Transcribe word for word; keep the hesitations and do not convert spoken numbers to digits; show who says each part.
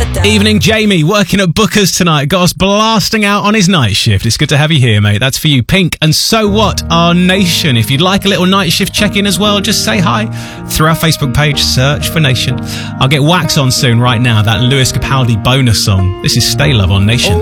Speaker 1: Evening, Jamie, working at Booker's tonight. Got us blasting out on his night shift. It's good to have you here, mate. That's for you, Pink. And So What, Our Nation. If you'd like a little night shift check-in as well, just say hi through our Facebook page. Search for Nation. I'll get Wax on soon right now, that Lewis Capaldi bonus song. This is Stay Love on Nation.